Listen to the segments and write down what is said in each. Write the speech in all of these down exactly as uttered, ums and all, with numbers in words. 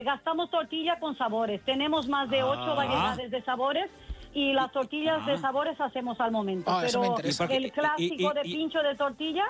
Gastamos tortilla con sabores. Tenemos más de ocho ah. variedades de sabores y las tortillas ah. de sabores hacemos al momento. Ah, pero el clásico y, y, y, de pincho de tortilla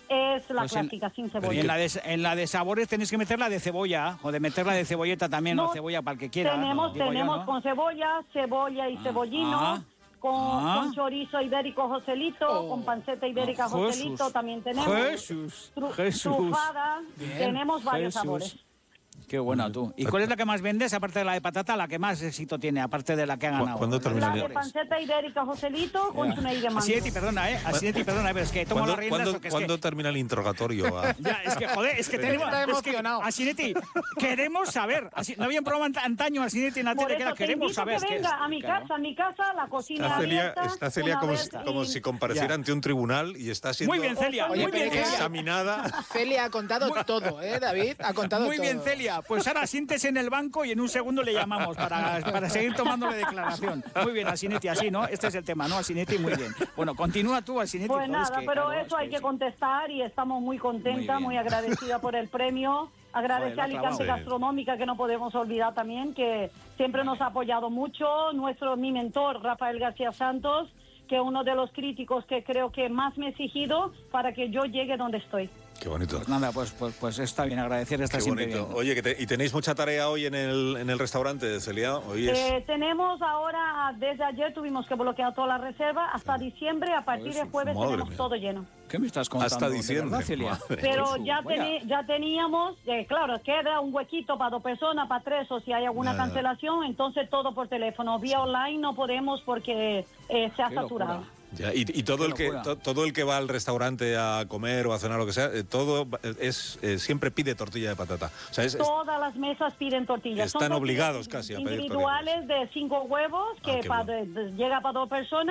es la pues clásica, en, sin cebolla. Y en la, de, en la de sabores tenéis que meterla de cebolla, o de meterla de cebolleta también, no, o cebolla para el que quiera. Tenemos, no, tenemos yo, ¿no? con cebolla, cebolla y ah. cebollino. Ah. Con, ah. con chorizo ibérico Joselito, oh. con panceta ibérica oh, Joselito también tenemos. Jesús, Tru, Jesús. Trufada, Bien. tenemos varios Jesús. sabores. Qué buena tú. ¿Y cuál es la que más vendes, aparte de la de patata, la que más éxito tiene, aparte de la que ha ganado? ¿Cuándo termina? La de panceta ibérica Joselito con su de mango. Asinetti, perdona, ¿eh? Asinetti, perdona, pero es que tomo la rienda. ¿Cuándo, ¿cuándo es que... termina el interrogatorio? Ya, es que, joder, es que tenemos... Está emocionado. Asinetti, queremos saber. Así, no había un programa antaño, Asinetti, en la tele, que era queremos saber. Que venga a mi casa, claro. a mi casa, la cocina está Celia, abierta. Está Celia como, si, como si compareciera ya. ante un tribunal y está siendo muy bien, Celia, Oye, muy bien, examinada. Celia ha contado muy... todo, ¿eh, David? Ha contado muy todo. Muy bien, Celia. Pues ahora siéntese en el banco y en un segundo le llamamos para, para seguir tomándole declaración. Muy bien, Asinetti, así, ¿no? Este es el tema, ¿no? Asinetti, muy bien. Bueno, continúa tú, Asinetti. Pues nada, que, pero claro, eso es hay que que contestar y estamos muy contentas, muy, muy agradecida por el premio. Agradecer a Alicante Gastronómica, que no podemos olvidar también, que siempre nos ha apoyado mucho. Nuestro, mi mentor, Rafael García Santos, que es uno de los críticos que creo que más me ha exigido para que yo llegue donde estoy. Qué bonito. Pues nada, pues, pues, pues está bien, agradecer, está Qué siempre bonito. bien. Oye, que te, ¿y tenéis mucha tarea hoy en el, en el restaurante, Celia? Hoy es... eh, tenemos ahora, desde ayer tuvimos que bloquear toda la reserva, hasta diciembre, a partir de jueves Madre tenemos mía. todo lleno. ¿Qué me estás contando? Hasta diciembre, verdad, Celia? Pero ya, teni, ya teníamos, eh, claro, queda un huequito para dos personas, para tres, o si hay alguna Nada. cancelación, entonces todo por teléfono. Vía online no podemos porque eh, se ha Qué saturado. locura. Ya, y, y todo el que to, todo el que va al restaurante a comer o a cenar, lo que sea, eh, todo es eh, siempre pide tortilla de patata. O sea, es, Todas las mesas piden tortillas. Están Son obligados casi a pedir individuales de cinco huevos que ah, pa, bueno. de, de, llega para dos personas.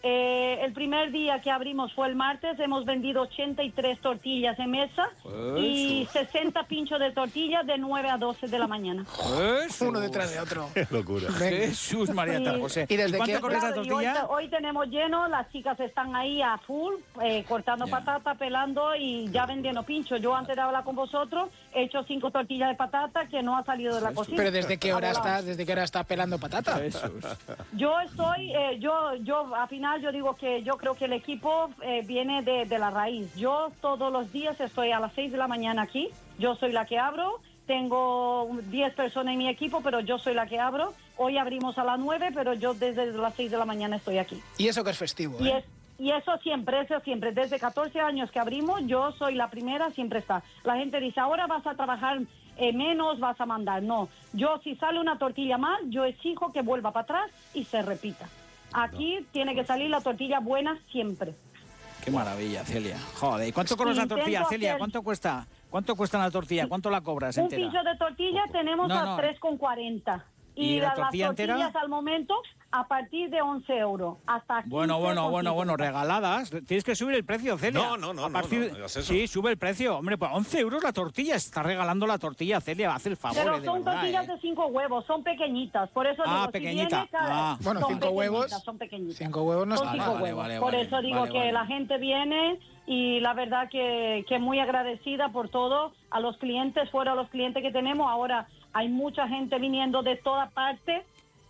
Eh, el primer día que abrimos fue el martes, hemos vendido ochenta y tres tortillas en mesa Jesús. y sesenta pinchos de tortillas de nueve a doce de la mañana. Jesús. Uno detrás de otro. Qué locura. Jesús María Sí. José. ¿Y desde cuánto qué? corre esa Claro, y tortilla? hoy, hoy tenemos lleno, las chicas están ahí a full, eh, cortando Ya. patata, pelando y ya vendiendo pinchos. Yo antes de hablar con vosotros he hecho cinco tortillas de patata que no ha salido de la cocina. Pero ¿desde qué hora está, desde qué hora está pelando patata? Jesús. Yo estoy, eh, yo, yo, al final yo digo que yo creo que el equipo eh, viene de, de la raíz. Yo todos los días estoy a las seis de la mañana aquí, yo soy la que abro, tengo diez personas en mi equipo, pero yo soy la que abro. Hoy abrimos a las nueve, pero yo desde las seis de la mañana estoy aquí. Y eso que es festivo, Y, ¿eh? es, y eso siempre, eso siempre. Desde catorce años que abrimos, yo soy la primera, siempre está. La gente dice, ahora vas a trabajar eh, menos, vas a mandar. No, yo si sale una tortilla mal, yo exijo que vuelva para atrás y se repita. Aquí no. tiene que salir la tortilla buena siempre. Qué maravilla, Celia. Joder, ¿y cuánto cobras la tortilla, Celia? Hacer... ¿Cuánto cuesta? ¿Cuánto cuesta la tortilla? ¿Cuánto la cobras Un entera? pincho de tortilla tenemos no, no. a tres con cuarenta. Y, ¿Y la las tortilla tortillas entera? al momento a partir de once euros. Hasta Bueno, bueno, bueno, bueno, regaladas. Tienes que subir el precio, Celia. No, no, no. A partir... no, no, no eso. Sí, sube el precio. Hombre, pues once euros la tortilla. Está regalando la tortilla, Celia. Hace el favor. Pero de son verdad, tortillas ¿eh? de cinco huevos, son pequeñitas. Por eso Ah, digo, pequeñita. Si viene cada... Ah. Bueno, son cinco huevos. Son pequeñitas. Cinco huevos no Son está cinco mal. huevos. Vale, vale, Por vale, eso digo vale, que vale. la gente viene y la verdad que, que muy agradecida por todo. A los clientes, fuera los clientes que tenemos. Ahora hay mucha gente viniendo de toda parte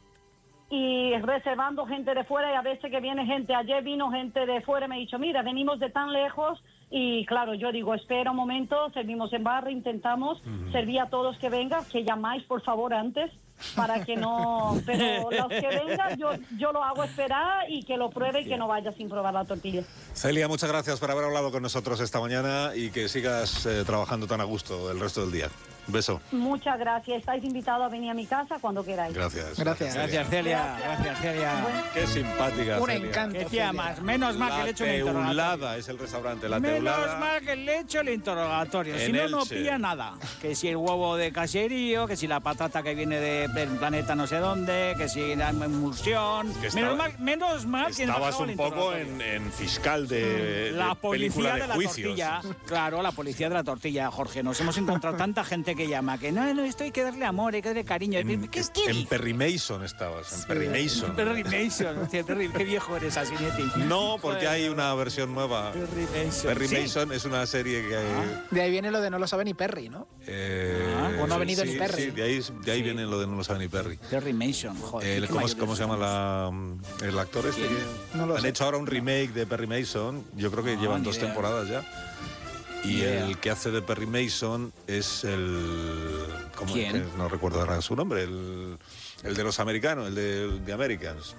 y reservando gente de fuera, y a veces que viene gente, ayer vino gente de fuera y me ha dicho, mira, venimos de tan lejos, y claro, yo digo, espera un momento, servimos en barra, intentamos uh-huh. servir a todos que vengan, que llamáis por favor antes, para que no, pero los que vengan yo, yo lo hago esperar y que lo pruebe y que no vaya sin probar la tortilla. Celia, muchas gracias por haber hablado con nosotros esta mañana y que sigas eh, trabajando tan a gusto el resto del día. Un beso. Muchas gracias. Estáis invitados a venir a mi casa cuando queráis. Gracias. Gracias. Gracias, Celia. Gracias, Celia. Bueno. Qué simpática, Un Celia. encanto. ¿Qué tía más? Menos mal que le he hecho el interrogatorio. Teulada es el restaurante, la Menos Teulada. mal que le he hecho el interrogatorio. Si no, no Elche. pilla nada. Que si el huevo de caserío, que si la patata que viene de, del planeta no sé dónde, que si la emulsión. Que menos, estaba, mal, menos mal que estabas no un poco en, en fiscal de, la de policía película de, de la juicios. tortilla. Claro, la policía de la tortilla, Jorge. Nos hemos encontrado tanta gente que que llama, que no, no, esto hay que darle amor, hay que darle cariño. En, ¿Qué, es- qué en dices? Perry Mason estabas, en Perry Mason. Perry Mason, hostia, Perry, qué viejo eres, Asinetti. No, porque hay una versión nueva. Perry Mason. Perry ¿Sí? Mason es una serie que hay... De ahí viene lo de no lo sabe ni Perry, ¿no? eh, Ah, o no ha venido sí, ni Perry. Sí, de ahí, de ahí Sí. viene lo de no lo sabe ni Perry. Perry Mason, joder. El- qué ¿cómo, mayor cómo se llama somos. la, el actor este? ¿Quién? No lo Han sé. hecho ahora un remake de Perry Mason. Yo creo que Ah, llevan ni dos idea. temporadas ya. Y Ni idea. el que hace de Perry Mason es el... ¿cómo es ¿Quién? que no recuerdo ahora su nombre. El, el de los americanos, el de, de Americans.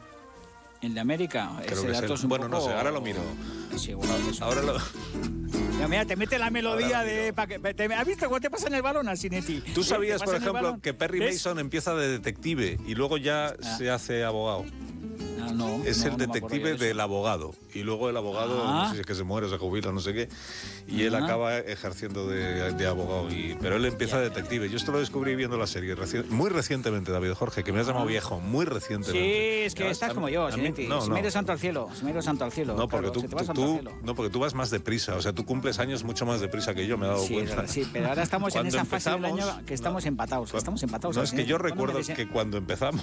El de América, Creo ese que es dato el- es un bueno, no poco- sé, ahora lo miro. Sí, bueno, eso. Ahora lo... Mira, mira, te mete la melodía Ahora lo de... miro. pa' que- te- ¿Has visto cómo te pasa en el balón, Asinetti? Tú sabías, ¿Te por pasa en el ejemplo, balón? que Perry ¿Ves? Mason empieza de detective y luego ya Ah. se hace abogado. Ah, no, Es no, el no me acuerdo detective yo de eso. del abogado. Y luego el abogado, Ah. no sé si es que se muere, se jubila, no sé qué. Y él Ah. acaba ejerciendo de, de abogado. Y, pero él empieza Ya, de ya, detective. Yo esto lo descubrí viendo la serie reci- muy recientemente, David Jorge, que me has llamado viejo, muy Sí, recientemente. es que Ya, estás a como mí- yo, a mí- Asinetti. no, Se no. me ha ido santo al cielo, se me ha ido santo al cielo. No, porque claro, tú, se te va tú- santo al tú- cielo. no, porque tú vas más deprisa. O sea, tú cumples años mucho más deprisa que yo, me he dado Sí, cuenta. sí, pero ahora estamos en Cuando esa fase del empezamos- año que estamos empatados. Estamos empatados. No, es que Asinetti. yo ¿Cuándo me recuerdo dese- que cuando empezamos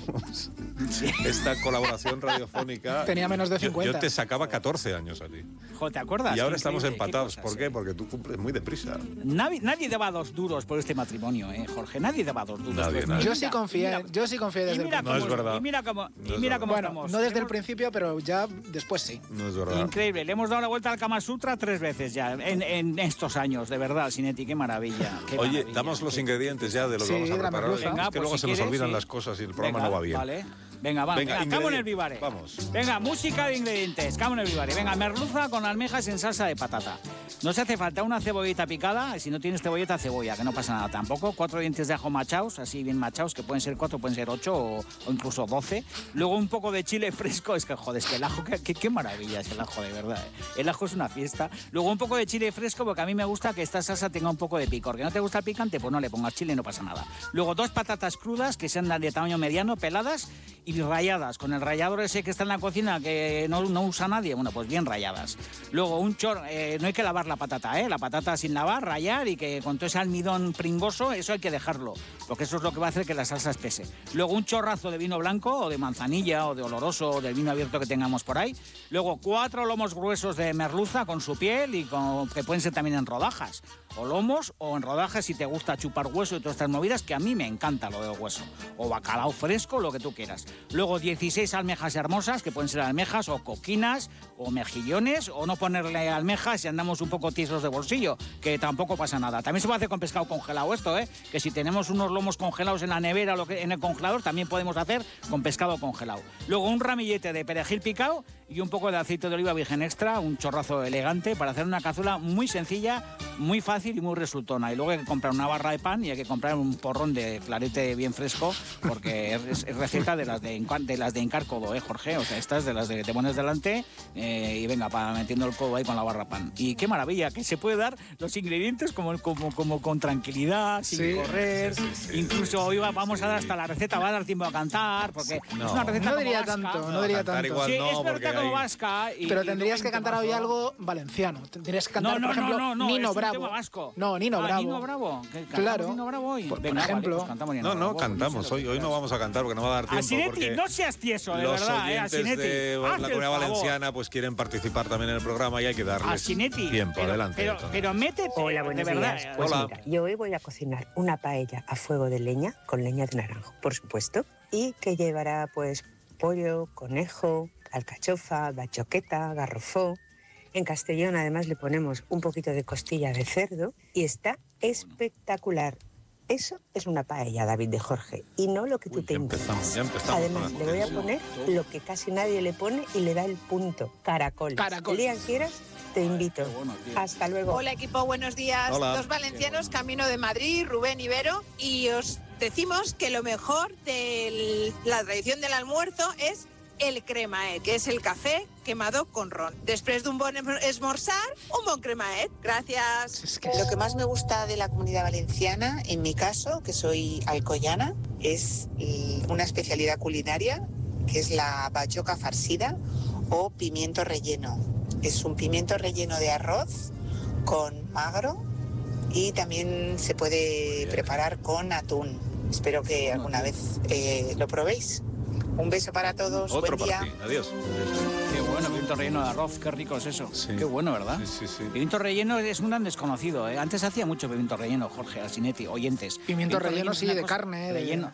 Sí. esta colaboración radiofónica... Tenía menos de yo- cincuenta. Yo te sacaba catorce años a ti. Jo, ¿te acuerdas? Y ahora Qué estamos increíble, qué empatados. cosas, ¿Por qué? eh. Porque tú cumples muy deprisa. Nadie, nadie daba dos duros por este matrimonio, ¿eh, Jorge? Nadie daba dos duros. Nadie, Pues nadie. Yo mira, sí confié, mira- yo sí confié y desde el mira No cómo- es verdad. Y mira cómo, No y es mira verdad. cómo Bueno, estamos. no desde el Hemos- principio, pero ya después sí. No es verdad. Increíble, le hemos dado la vuelta al Kama Sutra tres veces ya, en, en estos años, de verdad, Sinetti, qué maravilla. Qué Oye, maravilla. damos los Qué- ingredientes ya de lo que Sí, vamos a de la preparar. merluza. hoy. Venga, Es que pues luego si se nos quieres, olvidan sí. las cosas y el programa Venga, no va bien. Vale. Venga, vamos, Venga, venga, Camon el ingredientes. Vivare. Vamos. Venga, música de ingredientes, Camon el Vivare. Venga, merluza con almejas en salsa de patata. Nos hace falta una cebollita picada, si no tienes cebolleta, cebolla, que no pasa nada tampoco. Cuatro dientes de ajo machados, así bien machados, que pueden ser cuatro, pueden ser ocho o, o incluso doce. Luego un poco de chile fresco, es que joder, es que el ajo, qué, qué- qué maravilla es el ajo, de verdad. ¿eh? El ajo es una fiesta. Luego un poco de chile fresco, porque a mí me gusta que esta salsa tenga un poco de picor. Que no te gusta el picante, pues no le pongas chile, no pasa nada. Luego dos patatas crudas, que sean de tamaño mediano, peladas y rayadas, con el rallador ese que está en la cocina que no, no usa nadie, bueno, pues bien rayadas. Luego un chor, eh, no hay que lavar la patata, ¿eh? La patata sin lavar, rayar y que con todo ese almidón pringoso, eso hay que dejarlo, porque eso es lo que va a hacer que la salsa espese. Luego un chorrazo de vino blanco o de manzanilla o de oloroso o del vino abierto que tengamos por ahí. Luego cuatro lomos gruesos de merluza con su piel y con, que pueden ser también en rodajas. O lomos o en rodajas si te gusta chupar hueso y todas estas movidas, que a mí me encanta lo del hueso. O bacalao fresco, lo que tú quieras. Luego dieciséis almejas hermosas, que pueden ser almejas o coquinas o mejillones, o no ponerle almejas si andamos un poco tiesos de bolsillo, que tampoco pasa nada. También se puede hacer con pescado congelado esto, ¿eh? Que si tenemos unos lomos congelados en la nevera o lo que, en el congelador, también podemos hacer con pescado congelado. Luego un ramillete de perejil picado y un poco de aceite de oliva virgen extra, un chorrazo elegante para hacer una cazuela muy sencilla, muy fácil y muy resultona. Y luego hay que comprar una barra de pan y hay que comprar un porrón de clarete bien fresco, porque es, es receta de las de, enca- de las de hincar codo, ¿eh, Jorge? O sea, estas de las de que te pones delante eh, y venga, para metiendo el codo ahí con la barra pan. Y qué maravilla, que se puede dar los ingredientes como, como, como con tranquilidad, sin Sí. correr. Sí, sí, sí, Incluso sí, hoy va- vamos a dar hasta la receta, va a dar tiempo a cantar, porque No. es una receta No como diría vasca. tanto, no No, diría cantar tanto. igual Sí, no, es porque verdad como hay- vasca. Y, Pero y tendrías luego que un cantar hoy temazo. algo valenciano. Tendrías que cantar, No, no, por ejemplo, no, no, Nino es un Bravo. tema vasco. No, Nino Ah, Bravo. Nino Bravo. ¿Que cantamos Claro. Nino Bravo hoy? Por- por Venga, vale, ejemplo. pues cantamos Nino No, Bravo, no, cantamos. sé lo Hoy, que hoy no quieras. vamos a cantar porque no va a dar tiempo. Asinetti, porque no seas tieso, de los verdad, eh, oyentes Asinetti. de haz la el Comunidad favor. Valenciana pues quieren participar también en el programa y hay que darles Asinetti, tiempo. pero, Adelante. Pero, entonces. pero métete, Hola, de buenos verdad. días. eh, Pues Hola. mira, yo hoy voy a cocinar una paella a fuego de leña con leña de naranjo, por supuesto, y que llevará pues pollo, conejo, alcachofa, bachoqueta, garrofó. En Castellón además le ponemos un poquito de costilla de cerdo y está espectacular. Eso es una paella, David de Jorge, y no lo que tú Uy, te ya empezamos, inventas. ya empezamos Además, con las le voy a cosas. poner lo que casi nadie le pone y le da el punto, caracoles. Caracoles. El día que quieras, te invito. Qué bueno, tío. Hasta luego. Hola equipo, buenos días. Hola. Dos valencianos camino de Madrid, Rubén y Vero, y os decimos que lo mejor de la tradición del almuerzo es el cremaet, que es el café quemado con ron. Después de un buen esmorzar, un buen cremaet. Gracias. Es que Lo que más me gusta de la Comunidad Valenciana, en mi caso, que soy alcoyana, es eh, una especialidad culinaria, que es la bachoca farcida o pimiento relleno. Es un pimiento relleno de arroz con magro y también se puede preparar con atún. Espero que alguna vez eh, lo probéis. Un beso para todos, Otro buen día. para ti. Adiós. Qué bueno, pimiento relleno de arroz, qué rico es eso. Sí. Qué bueno, ¿verdad? Sí, sí, sí. Pimiento relleno es un gran desconocido, ¿eh? Antes hacía mucho pimiento relleno, Jorge Alsinetti, oyentes. Pimiento relleno, es sí, una de cosa- carne, de- Relleno.